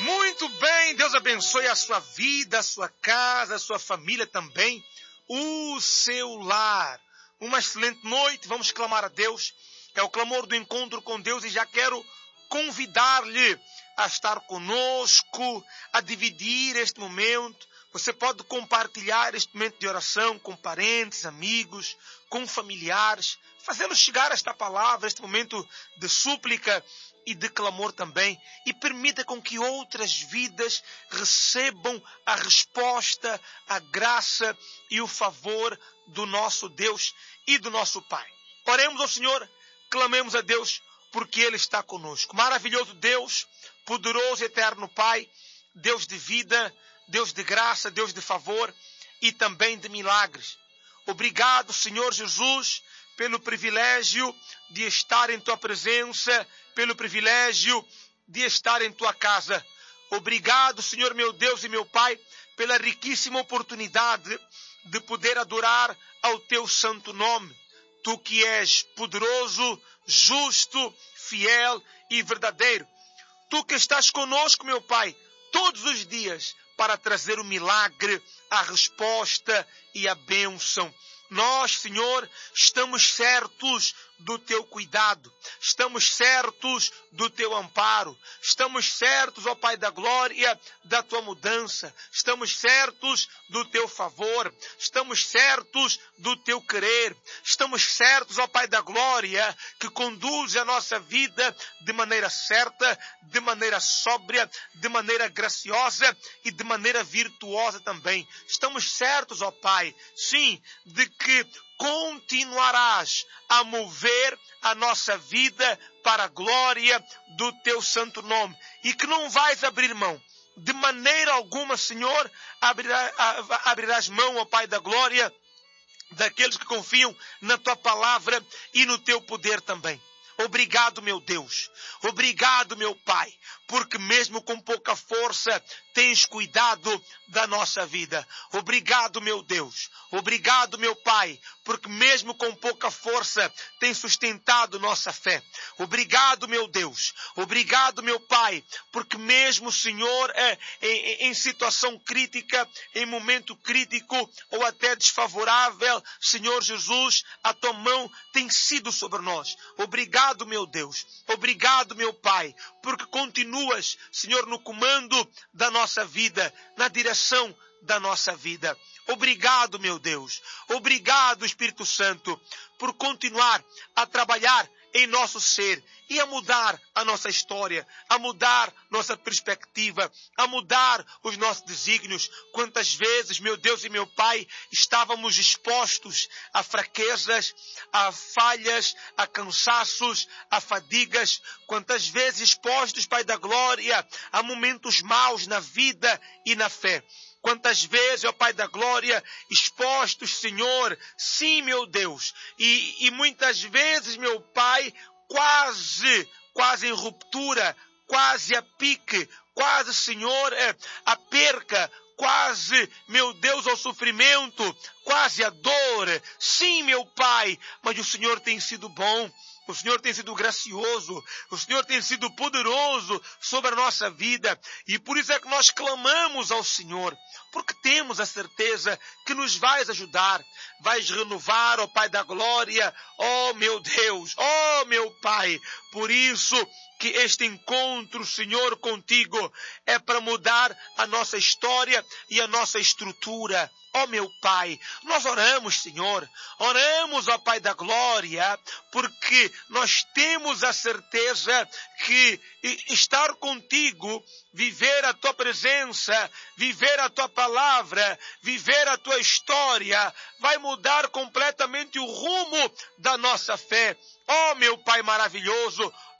Muito bem, Deus abençoe a sua vida, a sua casa, a sua família também, o seu lar. Uma excelente noite, vamos clamar a Deus. É o clamor do encontro com Deus e já quero convidar-lhe a estar conosco, a dividir este momento. Você pode compartilhar este momento de oração com parentes, amigos, com familiares, fazendo chegar esta palavra, este momento de súplica e de clamor também, e permita com que outras vidas recebam a resposta, a graça e o favor do nosso Deus e do nosso Pai. Oremos ao Senhor, clamemos a Deus, porque Ele está conosco. Maravilhoso Deus, poderoso e eterno Pai, Deus de vida, Deus de graça, Deus de favor e também de milagres. Obrigado, Senhor Jesus, pelo privilégio de estar em Tua presença, pelo privilégio de estar em Tua casa. Obrigado, Senhor meu Deus e meu Pai, pela riquíssima oportunidade de poder adorar ao Teu santo nome. Tu que és poderoso, justo, fiel e verdadeiro. Tu que estás conosco, meu Pai, todos os dias para trazer o milagre, a resposta e a bênção. Nós, Senhor, estamos certos do Teu cuidado, estamos certos do Teu amparo, estamos certos, ó Pai da glória, da Tua mudança, estamos certos do Teu favor, estamos certos do Teu querer, estamos certos, ó Pai da glória, que conduz a nossa vida de maneira certa, de maneira sóbria, de maneira graciosa e de maneira virtuosa também. Estamos certos, ó Pai, sim, de que continuarás a mover a nossa vida para a glória do Teu santo nome e que não vais abrir mão. De maneira alguma, Senhor, abrirás mão, ó Pai da glória, daqueles que confiam na Tua palavra e no Teu poder também. Obrigado, meu Deus. Obrigado, meu Pai, porque mesmo com pouca força tens cuidado da nossa vida. Obrigado, meu Deus. Obrigado, meu Pai, porque mesmo com pouca força tens sustentado nossa fé. Obrigado, meu Deus. Obrigado, meu Pai, porque mesmo, Senhor, em situação crítica, em momento crítico ou até desfavorável, Senhor Jesus, a Tua mão tem sido sobre nós. Obrigado, meu Deus. Obrigado, meu Pai, porque continuas, Senhor, no comando da nossa vida, na direção da nossa vida. Obrigado, meu Deus. Obrigado, Espírito Santo, por continuar a trabalhar em nosso ser e a mudar a nossa história, a mudar nossa perspectiva, a mudar os nossos desígnios. Quantas vezes, meu Deus e meu Pai, estávamos expostos a fraquezas, a falhas, a cansaços, a fadigas. Quantas vezes expostos, Pai da glória, a momentos maus na vida e na fé. Quantas vezes, ó Pai da glória, expostos, Senhor, sim, meu Deus, e muitas vezes, meu Pai, quase em ruptura, quase a pique, quase, Senhor, a perca, quase, meu Deus, ao sofrimento, quase a dor. Sim, meu Pai, mas o Senhor tem sido bom. O Senhor tem sido gracioso, o Senhor tem sido poderoso sobre a nossa vida e por isso é que nós clamamos ao Senhor, porque temos a certeza que nos vais ajudar, vais renovar, ó Pai da glória, ó meu Deus, ó meu Pai. Por isso que este encontro, Senhor, contigo é para mudar a nossa história e a nossa estrutura. Ó meu Pai, nós oramos, Senhor, oramos, ó Pai da glória, porque nós temos a certeza que estar contigo, viver a Tua presença, viver a Tua palavra, viver a Tua história, vai mudar completamente o rumo da nossa fé. Ó meu Pai maravilhoso,